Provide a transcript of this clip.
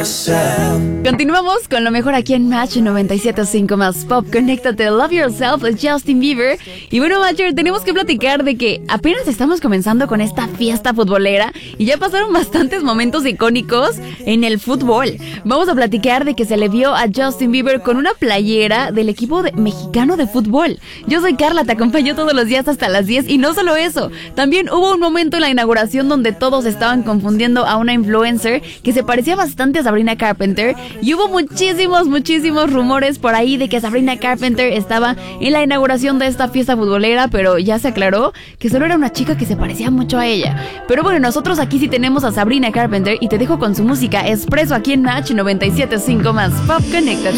Continuamos con lo mejor aquí en Match 97.5 más Pop. Conéctate, Love Yourself de Justin Bieber. Y bueno, Matcher, tenemos que platicar de que apenas estamos comenzando con esta fiesta futbolera y ya pasaron bastantes momentos icónicos en el fútbol. Vamos a platicar de que se le vio a Justin Bieber con una playera del equipo mexicano de fútbol. Yo soy Carla, te acompaño todos los días hasta las 10 y no solo eso, también hubo un momento en la inauguración donde todos estaban confundiendo a una influencer que se parecía bastante a Sabrina Carpenter y hubo muchísimos rumores por ahí de que Sabrina Carpenter estaba en la inauguración de esta fiesta futbolera, pero ya se aclaró que solo era una chica que se parecía mucho a ella. Pero bueno, nosotros aquí sí tenemos a Sabrina Carpenter y te dejo con su música Expreso aquí en Match 97.5 más Pop. Connected.